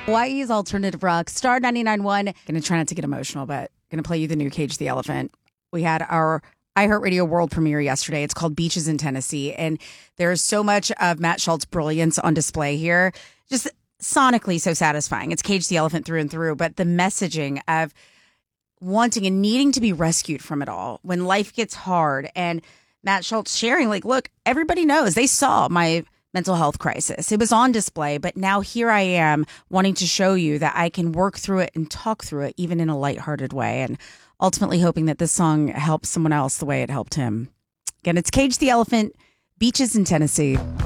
Hawaii's alternative rock, Star 99.1. Going to try not to get emotional, but going to play you the new Cage the Elephant. We had our iHeartRadio world premiere yesterday. It's called Beaches in Tennessee. And there's so much of Matt Schultz's brilliance on display here. Just sonically so satisfying. It's Cage the Elephant through and through. But the messaging of wanting and needing to be rescued from it all when life gets hard. And Matt Schultz sharing, like, look, everybody knows. They saw my mental health crisis. It was on display, but now here I am wanting to show you that I can work through it and talk through it, even in a lighthearted way, and ultimately hoping that this song helps someone else the way it helped him. Again, it's Cage the Elephant, Beaches in Tennessee.